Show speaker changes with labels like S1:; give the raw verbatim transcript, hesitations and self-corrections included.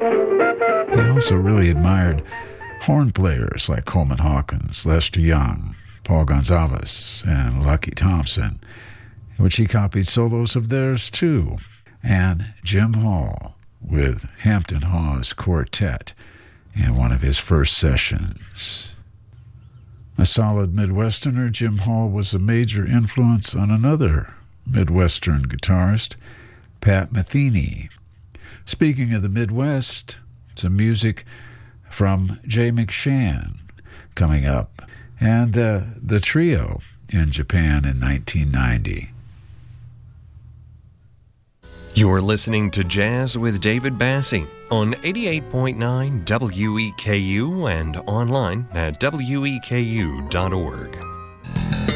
S1: He also really admired horn players like Coleman Hawkins, Lester Young, Paul Gonsalves, and Lucky Thompson, which he copied solos of theirs too, and Jim Hall with Hampton Hawes Quartet in one of his first sessions. A solid Midwesterner, Jim Hall was a major influence on another Midwestern guitarist, Pat Metheny. Speaking of the Midwest, some music from Jay McShann coming up, and uh, the trio in Japan in nineteen ninety.
S2: You're listening to Jazz with David Bassie on eighty-eight point nine W E K U and online at W E K U dot org.